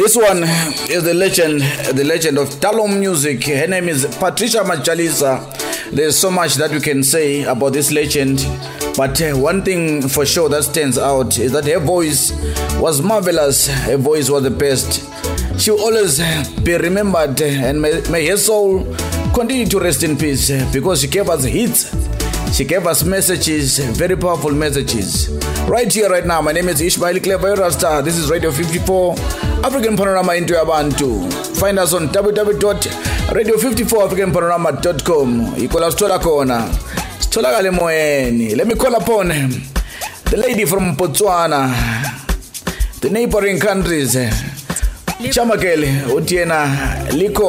This one is the legend of Talom music. Her name is Patricia Machalisa. There's so much that we can say about this legend, but one thing for sure that stands out is that her voice was marvelous. Her voice was the best. She will always be remembered, and may her soul continue to rest in peace, because she gave us hits. She gave us messages, very powerful messages. Right here, right now, my name is Ishmael Clever Rasta. This is Radio 54, African Panorama into Abantu. Find us on www.radio54africanpanorama.com. Ikola stola kona. Stola kale moyeni. Let me call upon the lady from Botswana, the neighboring countries. Chamakele, Utiena, Liko.